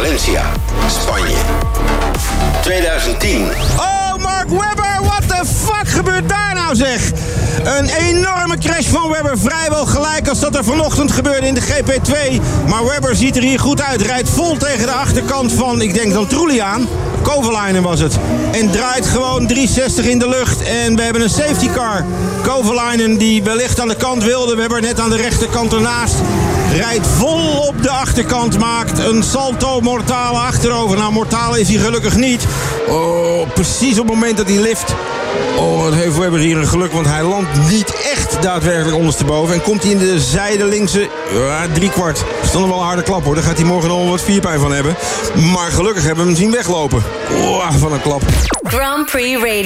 Valencia, Spanje. 2010. Oh, Mark Webber, what the fuck gebeurt daar nou zeg? Een enorme crash van Webber, vrijwel gelijk als dat er vanochtend gebeurde in de GP2. Maar Webber ziet er hier goed uit, rijdt vol tegen de achterkant van, ik denk dan Trulli aan. Kovalainen was het. En draait gewoon 360 in de lucht. En we hebben een safety car. Kovalainen die wellicht aan de kant wilde. Webber net aan de rechterkant ernaast. Rijdt vol op de achterkant. Maakt een salto mortale achterover. Nou, mortale is hij gelukkig niet. Oh, precies op het moment dat hij lift. Oh, wat heeft Webber hier een geluk. Want hij landt niet echt daadwerkelijk ondersteboven. En komt hij in de zijdelingse driekwart. Dat is dan wel een harde klap hoor. Daar gaat hij morgen nog wat vierpijn van hebben. Maar gelukkig hebben we hem zien weglopen. Oh, van een klap. Grand Prix Radio.